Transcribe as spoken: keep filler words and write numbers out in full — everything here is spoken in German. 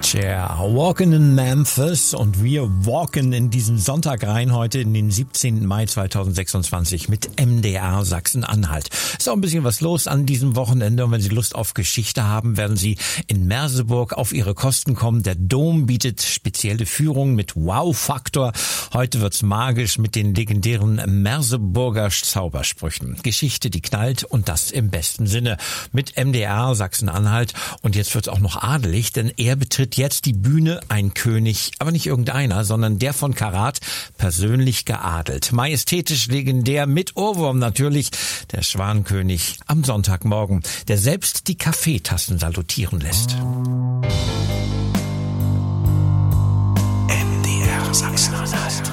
Chair, Walking in Memphis, und wir walken in diesen Sonntag rein, heute in den siebzehnten Mai zweitausendsechsundzwanzig mit M D R Sachsen-Anhalt. Ist auch ein bisschen was los an diesem Wochenende, und wenn Sie Lust auf Geschichte haben, werden Sie in Merseburg auf Ihre Kosten kommen. Der Dom bietet spezielle Führungen mit Wow-Faktor. Heute wird's magisch mit den legendären Merseburger Zaubersprüchen. Geschichte, die knallt, und das im besten Sinne. Mit M D R Sachsen-Anhalt. Und jetzt wird's auch noch adelig, denn er betritt jetzt die Bühne, ein König, aber nicht irgendeiner, sondern der von Karat, persönlich geadelt. Majestätisch, legendär, mit Ohrwurm natürlich, der Schwankönig am Sonntagmorgen, der selbst die Kaffeetassen salutieren lässt. M D R Sachsen-Anhalt.